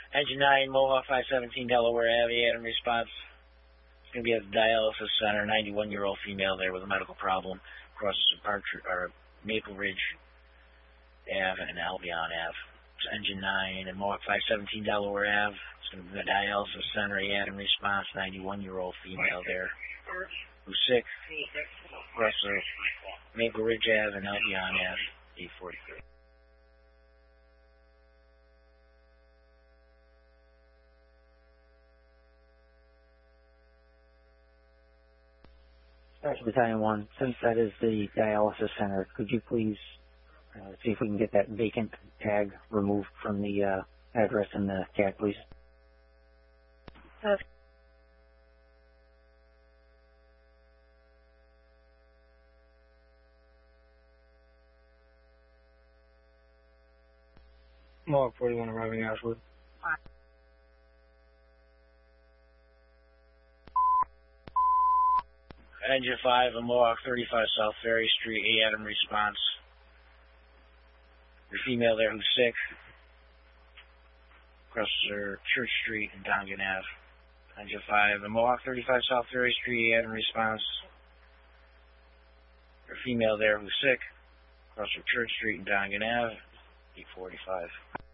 Engine 9, Mohawk 517, Delaware Ave, Adam response. It's going to be at the dialysis center, 91-year-old female there with a medical problem, crosses Maple Ridge Ave and Albion Ave. It's Engine 9 and Mohawk 517, Delaware Ave. It's going to be the dialysis center, Adam response, 91-year-old female there who's sick, crosses Maple Ridge Ave and Albion Ave, 843. Special Battalion 1, since that is the dialysis center, could you please see if we can get that vacant tag removed from the address and the tag, please? Mohawk 41 arriving Ashwood. Engine 5 and Mohawk 35 South Ferry Street, Adam response. Your female there who's sick. Crosses Church Street and Dongan Ave. Engine 5 and Mohawk 35 South Ferry Street, Adam response. Your female there who's sick. Crosses Church Street and Dongan Ave, 845.